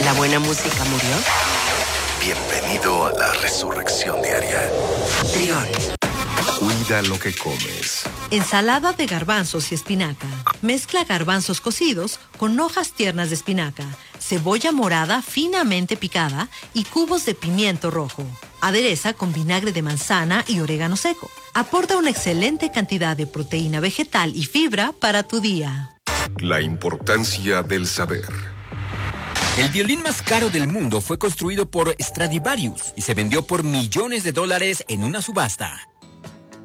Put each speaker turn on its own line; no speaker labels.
¿La buena música murió?
Bienvenido a la resurrección diaria.
Trión.
Cuida lo que comes.
Ensalada de garbanzos y espinaca. Mezcla garbanzos cocidos con hojas tiernas de espinaca, cebolla morada finamente picada y cubos de pimiento rojo. Adereza con vinagre de manzana y orégano seco. Aporta una excelente cantidad de proteína vegetal y fibra para tu día.
La importancia del saber.
El violín más caro del mundo fue construido por Stradivarius y se vendió por millones de dólares en una subasta.